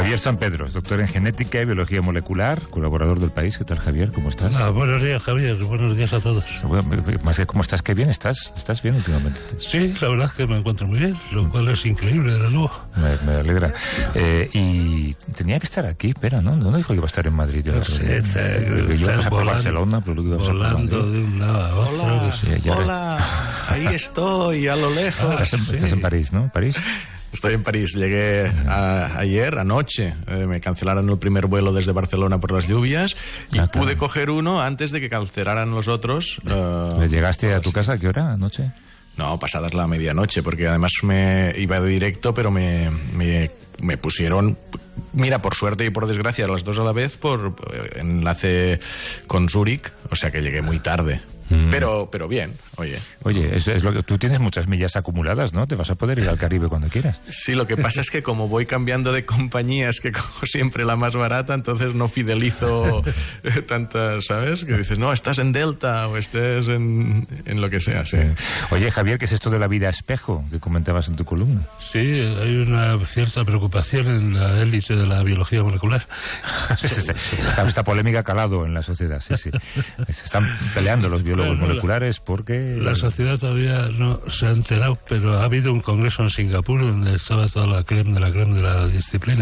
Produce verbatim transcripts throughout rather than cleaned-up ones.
Javier San Pedro, doctor en genética y biología molecular, colaborador del País. ¿Qué tal, Javier? ¿Cómo estás? Ah, buenos días, Javier. Buenos días a todos. Más que cómo estás, qué bien estás. ¿Estás bien últimamente? Sí, la verdad es que me encuentro muy bien, lo cual es increíble, desde luego. Me, me alegra. Eh, y tenía que estar aquí, pero ¿no? ¿No dijo que iba a estar en Madrid? Yo, no sé, te, yo iba a pasar por volando, Barcelona, pero luego iba a pasar volando por Madrid. de un lado a otro. Hola, sí, ya hola, ahí estoy, a lo lejos. Ah, estás, en, sí. estás en París, ¿no? ¿París? Estoy en París, llegué a, ayer, anoche, eh, me cancelaron el primer vuelo desde Barcelona por las lluvias y ah, pude claro. coger uno antes de que cancelaran los otros. Uh, ¿Llegaste a tu casa a qué hora anoche? No, pasadas la medianoche, porque además me iba de directo, pero me, me, me pusieron, mira, por suerte y por desgracia, las dos a la vez, por enlace con Zúrich, o sea que llegué muy tarde. Mm. Pero, pero bien, oye. Oye, es, es lo que, tú tienes muchas millas acumuladas, ¿no? Te vas a poder ir al Caribe cuando quieras. Sí, lo que pasa es que como voy cambiando de compañías, que cojo siempre la más barata, entonces no fidelizo tantas, ¿sabes? Que dices, no, estás en Delta o estés en, en lo que sea, sí. Oye, Javier, ¿qué es esto de la vida espejo que comentabas en tu columna? Sí, hay una cierta preocupación en la élite de la biología molecular. Esta, esta polémica ha calado en la sociedad, sí, sí. Se están peleando los biólogos Bueno, moleculares porque... La sociedad todavía no se ha enterado, pero ha habido un congreso en Singapur donde estaba toda la creme de la creme de la disciplina.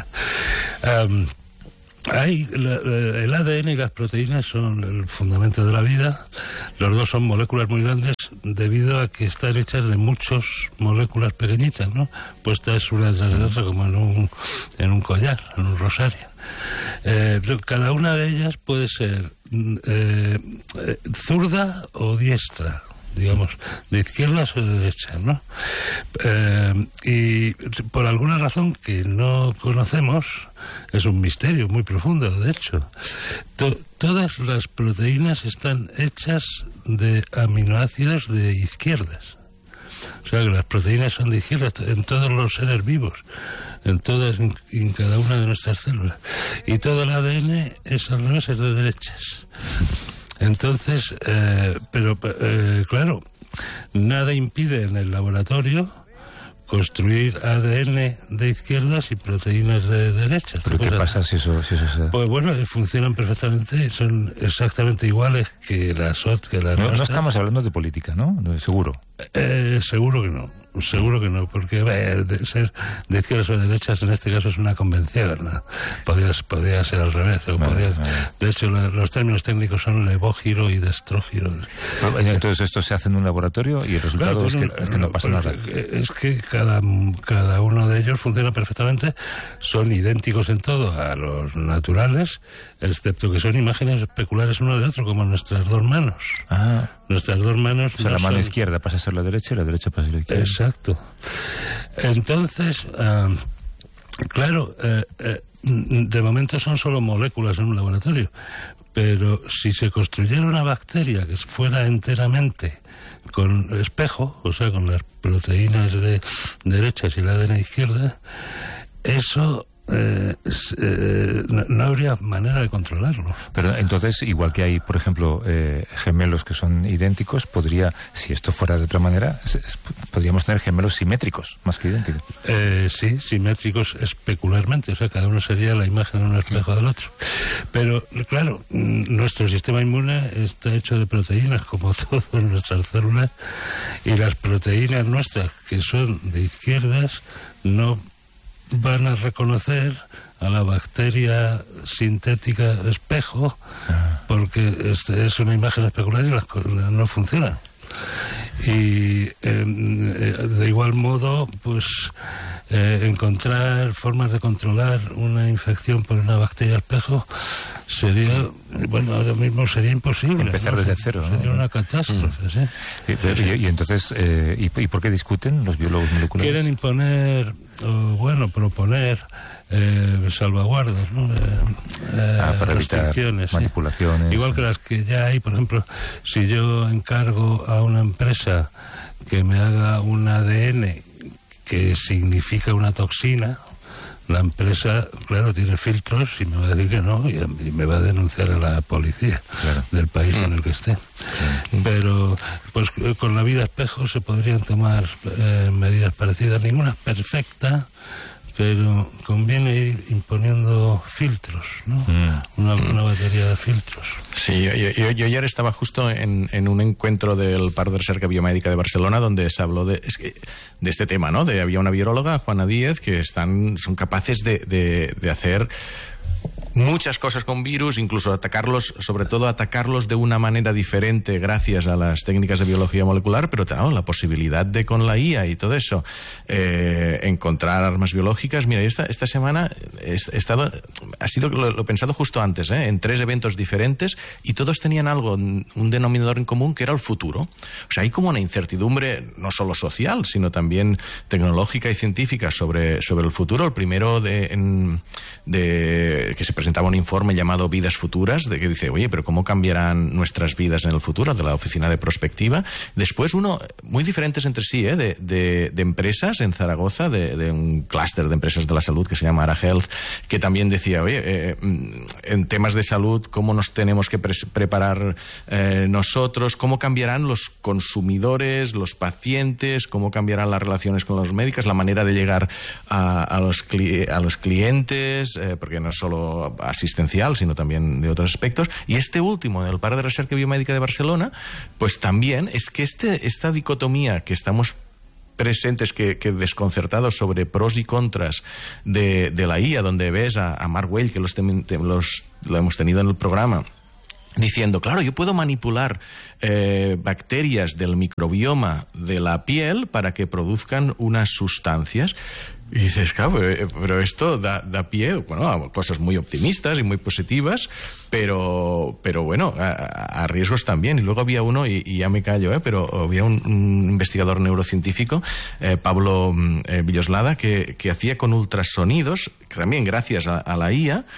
Um, hay la, el A D N y las proteínas son el fundamento de la vida. Los dos son moléculas muy grandes debido a que están hechas de muchas moléculas pequeñitas, ¿no? Puestas una detrás de otra como en un, en un collar, en un rosario. Eh, cada una de ellas puede ser eh, eh, zurda o diestra, digamos, de izquierdas o de derechas, ¿no? Eh, y por alguna razón que no conocemos, es un misterio muy profundo, de hecho, to todas las proteínas están hechas de aminoácidos de izquierdas. O sea que las proteínas son de izquierdas en todos los seres vivos, en todas, en, en cada una de nuestras células. Y todo el A D N es al revés, es de derechas. Entonces, eh, pero eh, claro, nada impide en el laboratorio construir A D N de izquierdas y proteínas de derechas. ¿Pero qué pasa si eso, si eso se da? Pues bueno, funcionan perfectamente, son exactamente iguales que las otras. Que las no, no estamos hablando de política, ¿no? Seguro. Eh, seguro que no, seguro que no, porque eh, de ser de izquierdas o de derechas en este caso es una convención, ¿no? Podría, podría ser al revés. O vale, podría, vale. De hecho, los términos técnicos son levógiro y destrógiro. Entonces esto se hace en un laboratorio y el resultado claro, es, que, no, es que no pasa nada. Es que cada, cada uno de ellos funciona perfectamente, son idénticos en todo a los naturales, excepto que son imágenes especulares uno de otro, como nuestras dos manos. Ah. Nuestras dos manos... O sea, no la mano son... izquierda pasa a ser la derecha y la derecha pasa a ser la izquierda. Exacto. Entonces, uh, claro, uh, uh, de momento son solo moléculas en un laboratorio, pero si se construyera una bacteria que fuera enteramente con espejo, o sea, con las proteínas de derechas y la A D N de izquierda, eso... Eh, eh, no, no habría manera de controlarlo. Pero entonces, igual que hay, por ejemplo, eh, gemelos que son idénticos, podría, si esto fuera de otra manera, es, es, podríamos tener gemelos simétricos, más que idénticos. Eh, sí, simétricos especularmente, o sea, cada uno sería la imagen en un espejo del otro. Pero, claro, nuestro sistema inmune está hecho de proteínas, como todas nuestras células, y las proteínas nuestras, que son de izquierdas, no van a reconocer a la bacteria sintética espejo porque este es una imagen especular y las no funciona. Y eh, de igual modo, pues eh, encontrar formas de controlar una infección por una bacteria espejo sería, bueno, ahora mismo sería imposible. Empezar ¿no? desde cero, sería ¿no? una catástrofe, mm. ¿sí? Y, y, y entonces, eh, ¿y, ¿y por qué discuten los biólogos moleculares? Quieren imponer, o bueno, proponer eh, salvaguardas, ¿no? Eh, eh, ah, para restricciones, evitar manipulaciones. ¿sí? Igual que las que ya hay, por ejemplo, si yo encargo a una empresa que me haga un A D N que significa una toxina, la empresa, claro, tiene filtros y me va a decir que no y, y me va a denunciar a la policía, claro, del país en el que esté. Claro. Pero pues con la vida espejo se podrían tomar eh, medidas parecidas. Ninguna es perfecta, pero conviene ir imponiendo filtros, ¿no? Mm. Una, una batería de filtros. Sí, yo, yo, yo ayer estaba justo en, en un encuentro del Paro de Recerca Biomédica de Barcelona donde se habló de, es que, de este tema, ¿no? De, había una viróloga, Juana Díez, que están, son capaces de, de, de hacer muchas cosas con virus, incluso atacarlos, sobre todo atacarlos de una manera diferente gracias a las técnicas de biología molecular, pero claro, la posibilidad de con la I A y todo eso eh, encontrar armas biológicas. Mira, esta, esta semana he, he estado, ha sido lo, lo pensado justo antes, ¿eh? En tres eventos diferentes y todos tenían algo, un denominador en común que era el futuro. O sea, hay como una incertidumbre no solo social, sino también tecnológica y científica sobre, sobre el futuro. El primero de, en, de que se presentaba un informe llamado Vidas Futuras, de que dice, oye, pero ¿cómo cambiarán nuestras vidas en el futuro? De la Oficina de Prospectiva. Después uno, muy diferentes entre sí, ¿eh? de, de, de empresas en Zaragoza, de, de un clúster de empresas de la salud que se llama Ara Health, que también decía, oye, eh, en temas de salud, ¿cómo nos tenemos que pre preparar eh, nosotros? ¿Cómo cambiarán los consumidores, los pacientes? ¿Cómo cambiarán las relaciones con los médicos? La manera de llegar a, a, los, cli a los clientes, eh, porque no es solo asistencial, sino también de otros aspectos. Y este último, en el Paro de Recerca Biomédica de Barcelona, pues también es que este, esta dicotomía que estamos presentes, que, que desconcertados sobre pros y contras de, de la I A, donde ves a, a Mark Weil, que los, los, lo hemos tenido en el programa, diciendo, claro, yo puedo manipular eh, bacterias del microbioma de la piel para que produzcan unas sustancias. Y dices, claro, pero, pero esto da, da pie, bueno, a cosas muy optimistas y muy positivas, pero, pero bueno, a, a riesgos también. Y luego había uno, y, y ya me callo, ¿eh? pero había un, un investigador neurocientífico, eh, Pablo eh, Villoslada, que, que hacía con ultrasonidos, también gracias a, a la I A,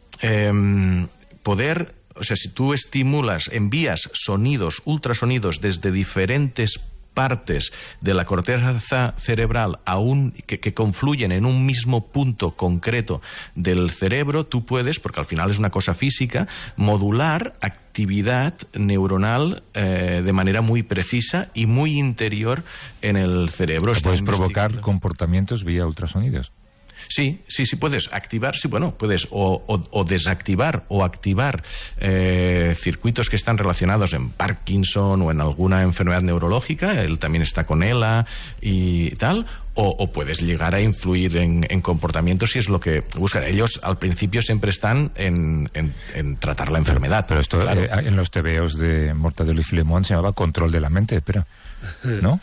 eh, poder... O sea, si tú estimulas, envías sonidos, ultrasonidos desde diferentes partes de la corteza cerebral a un, que, que confluyen en un mismo punto concreto del cerebro, tú puedes, porque al final es una cosa física, modular actividad neuronal eh, de manera muy precisa y muy interior en el cerebro. Puedes provocar comportamientos vía ultrasonidos. Sí, sí, sí puedes activar, sí, bueno, puedes o, o, o desactivar o activar eh, circuitos que están relacionados en Parkinson o en alguna enfermedad neurológica, él también está con ELA y tal, o, o puedes llegar a influir en, en comportamientos si es lo que buscan. Ellos al principio siempre están en, en, en tratar la enfermedad. Pero esto claro. eh, en los tebeos de Mortadelo y Filemón se llamaba control de la mente, espera. ¿No?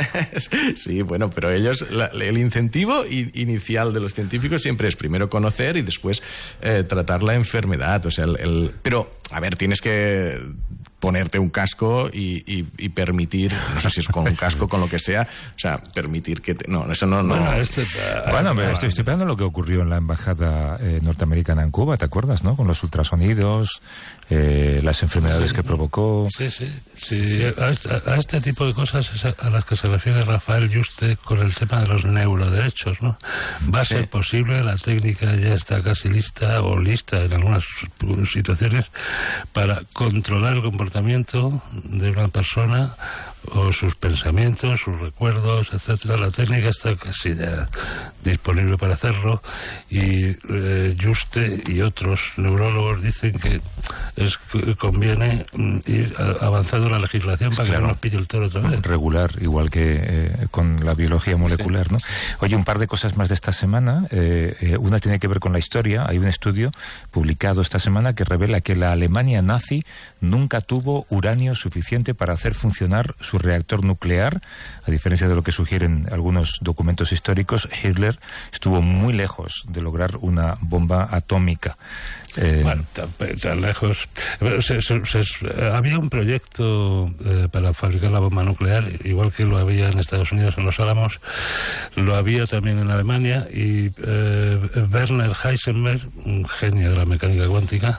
Sí, bueno, pero ellos, la, el incentivo inicial de los científicos siempre es primero conocer y después eh, tratar la enfermedad. O sea, el, el, pero, a ver, tienes que ponerte un casco y, y, y permitir, no sé si es con un casco, con lo que sea, o sea, permitir que... Te, no, eso no... no bueno, este, bueno me estoy, estoy pensando lo que ocurrió en la embajada eh, norteamericana en Cuba, ¿te acuerdas, no? Con los ultrasonidos, eh, las enfermedades sí, que provocó... Sí, sí, sí. A, este, a este tipo de cosas es a, a las que se refiere Rafael Yuste con el tema de los neuroderechos, ¿no? Va a ser sí. posible, la técnica ya está casi lista, o lista en algunas situaciones, para controlar el comportamiento de una persona o sus pensamientos, sus recuerdos, etcétera. La técnica está casi ya disponible para hacerlo y eh, Juste y otros neurólogos dicen que es que conviene ir avanzando la legislación para claro. que no nos pille el toro otra vez. Regular, igual que eh, con la biología molecular, sí. ¿no? Oye, un par de cosas más de esta semana. Eh, eh, una tiene que ver con la historia. Hay un estudio publicado esta semana que revela que la Alemania nazi nunca tuvo uranio suficiente para hacer funcionar su reactor nuclear. A diferencia de lo que sugieren algunos documentos históricos, Hitler estuvo muy lejos de lograr una bomba atómica. Eh, bueno, tan, tan lejos. Se, se, se, había un proyecto eh, para fabricar la bomba nuclear, igual que lo había en Estados Unidos en los Álamos, lo había también en Alemania, y eh, Werner Heisenberg, un genio de la mecánica cuántica,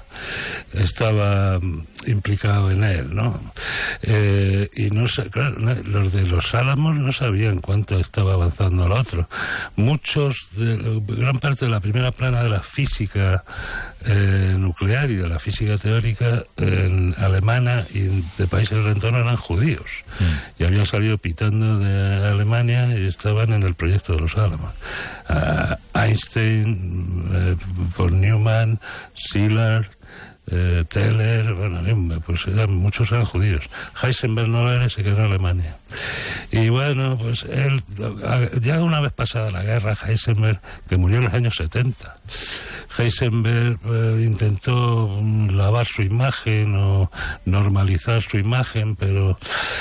estaba implicado en él, ¿no? Eh, y no sé, claro, los de los Álamos no sabían cuánto estaba avanzando lo otro. Muchos, de, gran parte de la primera plana de la física eh, eh, nuclear y de la física teórica en alemana y de países del entorno eran judíos. Mm. Y habían salido pitando de Alemania y estaban en el proyecto de los Álamos. Uh, Einstein, eh, von Neumann, Szilard, Eh, Teller, bueno, pues eran, muchos eran judíos. Heisenberg no era, se quedó en Alemania. Y bueno, pues él, ya una vez pasada la guerra, Heisenberg, que murió en los años setenta, Heisenberg eh, intentó lavar su imagen o normalizar su imagen, pero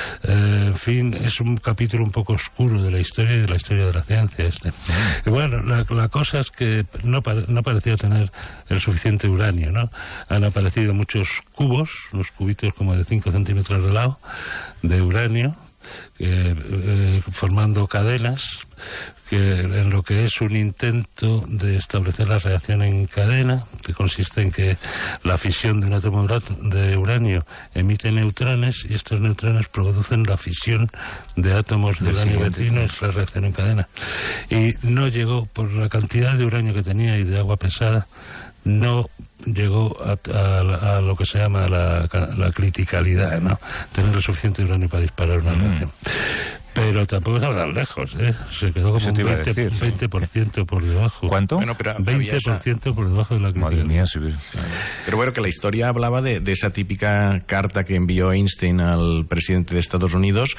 eh, en fin, es un capítulo un poco oscuro de la historia y de la historia de la ciencia este. Y bueno, la, la cosa es que no, no parecía tener el suficiente uranio, ¿no? Han aparecido muchos cubos, unos cubitos como de cinco centímetros de lado, de uranio, eh, eh, formando cadenas, que en lo que es un intento de establecer la reacción en cadena, que consiste en que la fisión de un átomo de uranio emite neutrones y estos neutrones producen la fisión de átomos de uranio vecino, es la reacción en cadena. Y no llegó, por la cantidad de uranio que tenía y de agua pesada, no llegó a, a, a lo que se llama la, la criticalidad, ¿no? Tener lo suficiente uranio para disparar una reacción. Pero tampoco estaba tan lejos, ¿eh? Se quedó como un veinte, decir, veinte por ciento sí. por debajo. ¿Cuánto? Bueno, pero veinte por ciento esa... por debajo de la criticalidad. Madre mía, sí. Pero bueno, que la historia hablaba de, de esa típica carta que envió Einstein al presidente de Estados Unidos,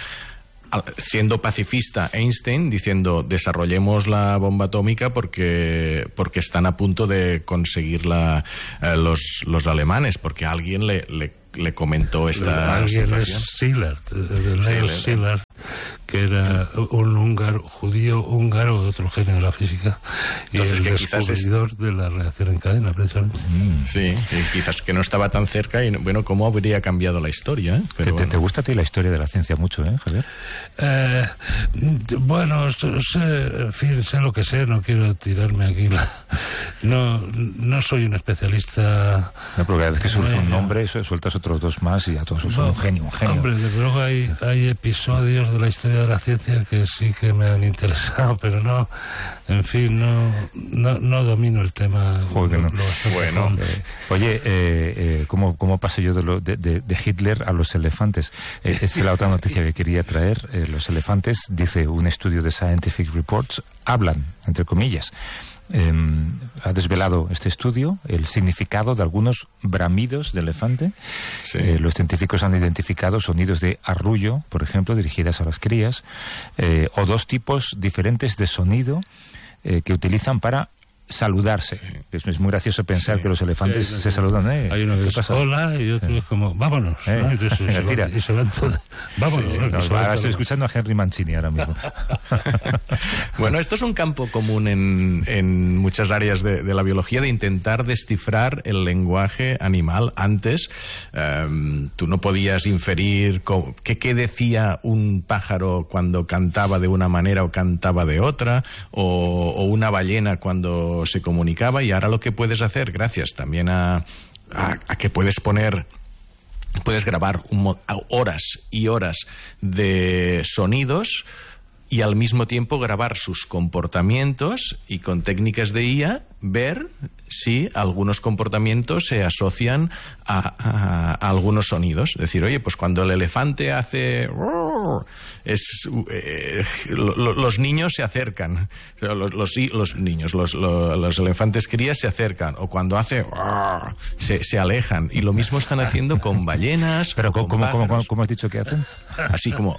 siendo pacifista Einstein, diciendo desarrollemos la bomba atómica porque porque están a punto de conseguirla eh, los, los alemanes, porque alguien le, le, le comentó esta alguien situación. Es Szilard, Leo Szilard, que era un húngaro, judío húngaro de otro genio de la física, y entonces, el descubridor es... de la reacción en cadena, precisamente. Mm, sí, y quizás que no estaba tan cerca y, bueno, ¿cómo habría cambiado la historia? ¿eh? Pero ¿Te, bueno. te gusta a ti la historia de la ciencia mucho, eh, Javier? Eh, bueno, sé, en fin, sé lo que sé, no quiero tirarme aquí la... No, no soy un especialista... No, porque cada vez que surge un nombre, sueltas otros dos más y ya todos son no, un genio, un genio. Hombre, desde luego hay, hay episodios de la historia de la ciencia que sí que me han interesado, pero no, en fin, no no, no domino el tema. Joder, lo, no. lo Bueno, eh, oye, eh, eh, ¿cómo, ¿cómo paso yo de, lo, de, de, de Hitler a los elefantes? Eh, es la otra noticia que quería traer. Eh, los elefantes, dice un estudio de Scientific Reports, hablan, entre comillas. Eh, ha desvelado este estudio el significado de algunos bramidos de elefante. Sí. Eh, los científicos han identificado sonidos de arrullo, por ejemplo, dirigidas a las crías, eh, o dos tipos diferentes de sonido eh, que utilizan para saludarse. Sí. Es, es muy gracioso pensar sí. que los elefantes sí, se saludan. ¿eh? Hay uno que es hola y otro sí. es como vámonos. ¿Eh? ¿no? Entonces, se van, y se van todos. Vámonos. Sí, sí, no, ahora estoy escuchando a Henry Mancini ahora mismo. Bueno, esto es un campo común en, en muchas áreas de, de la biología, de intentar descifrar el lenguaje animal. Antes um, tú no podías inferir qué, qué decía un pájaro cuando cantaba de una manera o cantaba de otra, o, o una ballena cuando se comunicaba, y ahora lo que puedes hacer, gracias también a, a, a que puedes poner puedes grabar un, horas y horas de sonidos y al mismo tiempo grabar sus comportamientos, y con técnicas de I A ver si algunos comportamientos se asocian a, a, a algunos sonidos. Es decir, oye, pues cuando el elefante hace... Es, eh, lo, lo, los niños se acercan, los, los, los niños, los, los, los elefantes crías se acercan, o cuando hace... Se, se alejan. Y lo mismo están haciendo con ballenas. Pero con ¿cómo, cómo, cómo, ¿cómo has dicho que hacen? Así como...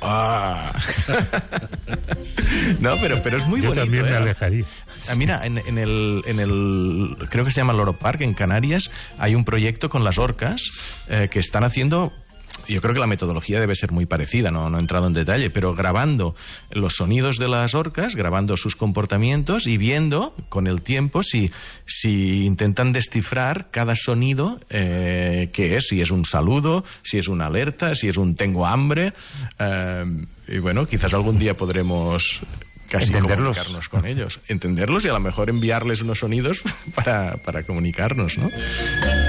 No, pero, pero es muy Yo bonito. Yo también me ¿eh? alejaría. Ah, mira, en, en, el, en el... creo que se llama Loro Park, en Canarias, hay un proyecto con las orcas eh, que están haciendo... Yo creo que la metodología debe ser muy parecida, no, no he entrado en detalle, pero grabando los sonidos de las orcas, grabando sus comportamientos y viendo con el tiempo si, si intentan descifrar cada sonido eh, que es, si es un saludo, si es una alerta, si es un tengo hambre. Eh, y bueno, quizás algún día podremos... casi entenderlos, comunicarnos con ellos, entenderlos y a lo mejor enviarles unos sonidos para, para comunicarnos, ¿no?